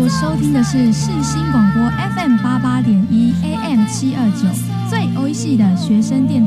收听的是世新广播 FM 88.1 AM 729最欧系的学生电台。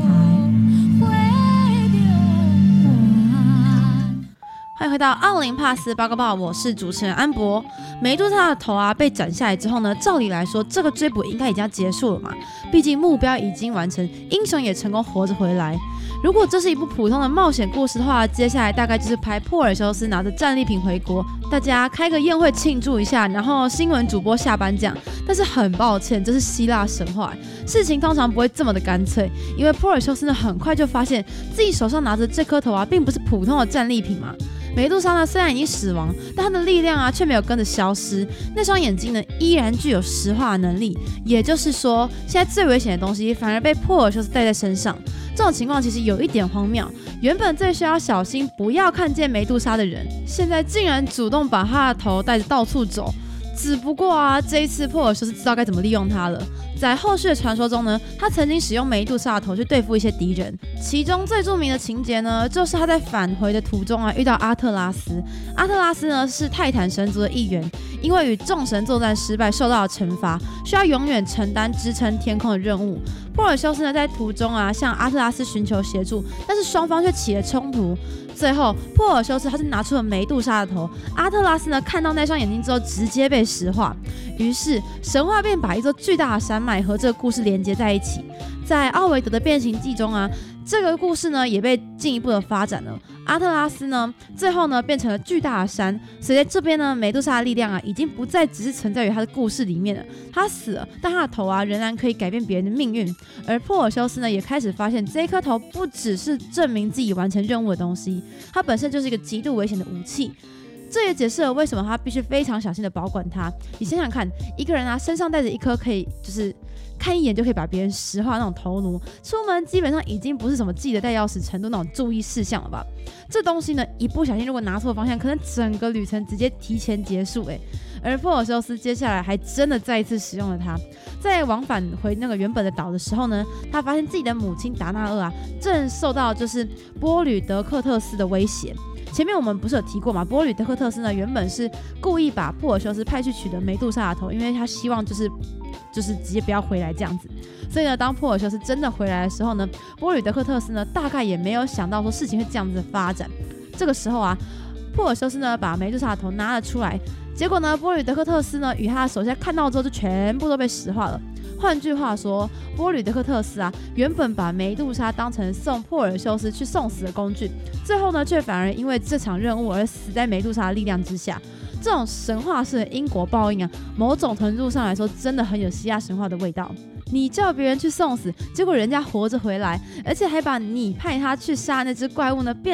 欢迎回到奥林帕斯报告报，我是主持人安博。梅杜莎的头啊被斩下来之后呢，照理来说这个追捕应该已经要结束了嘛，毕竟目标已经完成，英雄也成功活着回来。如果这是一部普通的冒险故事的话，接下来大概就是拍珀尔修斯拿着战利品回国，大家开个宴会庆祝一下，然后新闻主播下颁奖。但是很抱歉，这是希腊神话，事情通常不会这么的干脆，因为珀尔修斯呢很快就发现自己手上拿着这颗头啊，并不是普通的战利品嘛。梅杜莎呢虽然已经死亡，但她的力量啊却没有跟着消失，那双眼睛呢依然具有石化的能力，也就是说，现在最危险的东西反而被珀尔修斯带在身上。这种情况其实有一点荒谬，原本最需要小心不要看见梅杜莎的人，现在竟然主动把她的头带着到处走。只不过啊，这一次珀尔修斯知道该怎么利用它了。在后续的传说中呢，他曾经使用梅杜莎的头去对付一些敌人，其中最著名的情节呢，就是他在返回的途中啊遇到阿特拉斯。阿特拉斯呢是泰坦神族的一员，因为与众神作战失败受到了惩罚，需要永远承担支撑天空的任务。珀尔修斯呢在途中啊向阿特拉斯寻求协助，但是双方却起了冲突。最后，珀尔修斯他是拿出了梅杜莎的头，阿特拉斯呢看到那双眼睛之后，直接被石化。于是神话便把一座巨大的山脉和这个故事连接在一起。在奥维德的变形记中啊，这个故事呢也被进一步的发展了。阿特拉斯呢最后呢变成了巨大的山，所以在这边呢，梅杜莎的力量啊已经不再只是存在于他的故事里面了。他死了，但他的头啊仍然可以改变别人的命运。而珀尔修斯呢也开始发现，这颗头不只是证明自己完成任务的东西，它本身就是一个极度危险的武器。这也解释了为什么他必须非常小心的保管它。你想想看，一个人啊身上带着一颗可以就是看一眼就可以把别人石化那种头颅，出门基本上已经不是什么记得带钥匙程度那种注意事项了吧？这东西呢，一不小心如果拿错方向，可能整个旅程直接提前结束而珀尔修斯接下来还真的再一次使用了它。在往返回那个原本的岛的时候呢，他发现自己的母亲达纳厄啊正受到就是波吕德克特斯的威胁。前面我们不是有提过嘛，波吕德克特斯呢原本是故意把珀尔修斯派去取得梅杜莎的头，因为他希望就是直接不要回来这样子。所以呢，当珀尔修斯真的回来的时候呢，波吕德克特斯呢大概也没有想到说事情会这样子的发展。这个时候啊，珀尔修斯呢把梅杜莎的头拿了出来，结果呢，波吕德克特斯呢与他的手下看到之后就全部都被石化了。换句话说，波吕德克特斯啊原本把梅杜莎当成送珀尔修斯去送死的工具，最后呢却反而因为这场任务而死在梅杜莎的力量之下。这种神话式的因果报应啊，某种程度上来说真的很有希腊神话的味道。你叫别人去送死，结果人家活着回来，而且还把你派他去杀那只怪物呢变